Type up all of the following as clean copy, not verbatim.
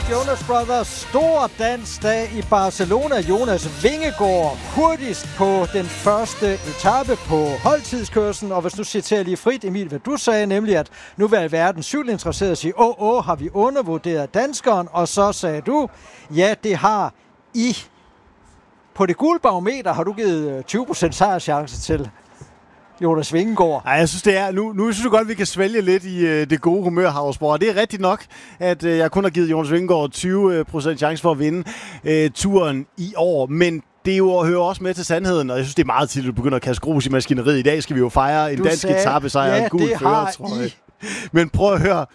Jonas Brothers. Stor dansdag i Barcelona. Jonas Vingegaard hurtigst på den første etape på holdtidskørslen. Og hvis du citerer lige frit, Emil, hvad du sagde, nemlig at nu vil verden cykelinteresseret at sige, har vi undervurderet danskeren? Og så sagde du, ja, det har I. På det gule barometer har du givet 20% sejrschance til Jonas Vingegaard. Ej, jeg synes, det er... Nu synes jeg godt, vi kan svælge lidt i det gode humør, Havsborg. Det er rigtigt nok, at jeg kun har givet Jonas Vingegaard 20% chance for at vinde turen i år. Men det hører også med til sandheden, og jeg synes, det er meget tidligt at begynde at kaste grus i maskineriet. I dag skal vi jo fejre en dansk etapesejr og en gul førertrøje. Men prøv at høre.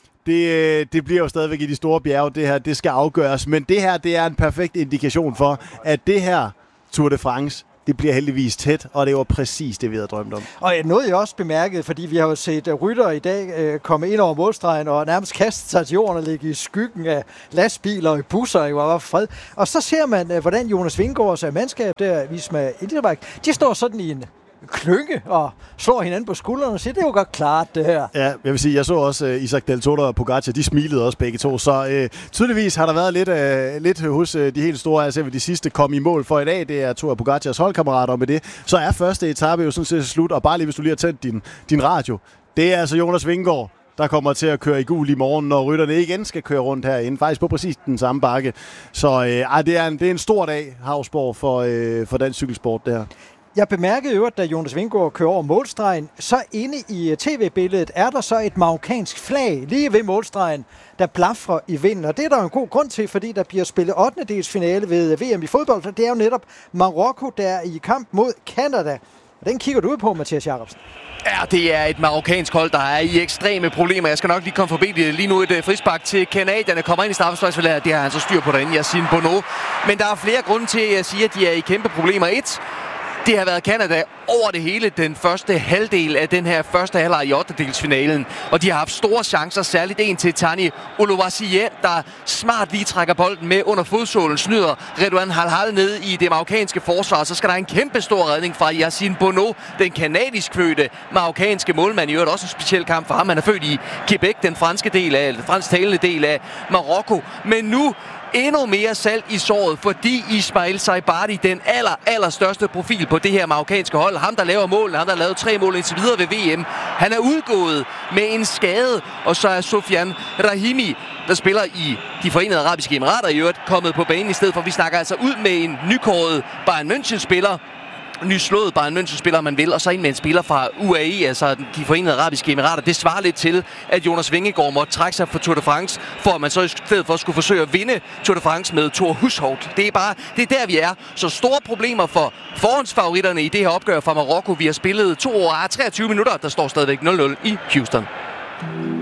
Det bliver jo stadigvæk i de store bjerge, det her. Det skal afgøres. Men det her, det er en perfekt indikation for, at det her Tour de France, det bliver heldigvis tæt, og det var præcis det, vi havde drømt om. Og noget jeg også bemærket, fordi vi har jo set ryttere i dag komme ind over målstregen og nærmest kaste sig til jorden og ligge i skyggen af lastbiler og i busser, og var fred. Og så ser man, hvordan Jonas Vingegaards mandskab der, Visma Intermark, de står sådan i en klynge og slår hinanden på skuldrene og siger, det er jo godt klart, det her. Ja, jeg vil sige, jeg så også Isaac Del Toro og Pogacar, de smilede også begge to, så tydeligvis har der været lidt hos de helt store, altså de sidste kom i mål for i dag, det er to af Pogacars holdkammerater, og med det, så er første etape jo sådan set slut, og bare lige hvis du lige har tændt din radio, det er altså Jonas Vingegaard, der kommer til at køre i gul i morgen, når rytterne igen skal køre rundt herinde, faktisk på præcis den samme bakke. Så det er en stor dag, Havsborg, for dansk cykelsport der. Jeg bemærkede jo, at da Jonas Vingegaard kører over målstregen, så inde i tv-billedet er der så et marokkansk flag lige ved målstregen, der blafrer i vinden. Og det er der jo en god grund til, fordi der bliver spillet 8. finale ved VM i fodbold. Så det er jo netop Marokko, der er i kamp mod Canada. Og den kigger du ud på, Mathias Jacobsen. Ja, det er et marokkansk hold, der er i ekstreme problemer. Jeg skal nok lige komme forbi det. Lige nu et frispark til canadierne. Kommer ind i straffesparksfeltet. Det har han så styr på derinde, Yassine Bono. Men der er flere grunde til at sige, at de er i kæmpe problemer. Det har været Canada over det hele den første halvdel af den her første halvleg i 8-delsfinalen. Og de har haft store chancer, særligt en til Tani Oluwaseyen, der smart lige trækker bolden med under fodsålen, snyder Redouane Halhal ned i det marokkanske forsvar. Så skal der en kæmpe stor redning fra Yassine Bono, den kanadisk fødte marokkanske målmand. I øvrigt også en speciel kamp for ham. Han er født i Quebec, den fransktalende del af Marokko. Men nu endnu mere salt i såret, fordi Ismail Saibari, den allerstørste profil på det her marokkanske hold, ham der laver målene, ham der har lavet 3 mål indtil videre ved VM, han er udgået med en skade, og så er Sofian Rahimi, der spiller i de Forenede Arabiske Emirater i øvrigt, kommet på banen i stedet for. Vi snakker altså ud med en nykåret Bayern München-spiller, nyslået Bayern München-spiller, man vil, og så en med en spiller fra UAE, altså de Forenede Arabiske Emirater. Det svarer lidt til, at Jonas Vingegaard måtte trække sig fra Tour de France, for at man så i stedet for skulle forsøge at vinde Tour de France med Thor Hushovd. Det er der, vi er. Så store problemer for forhåndsfavoritterne i det her opgør fra Marokko. Vi har spillet 23 minutter, der står stadigvæk 0-0 i Houston.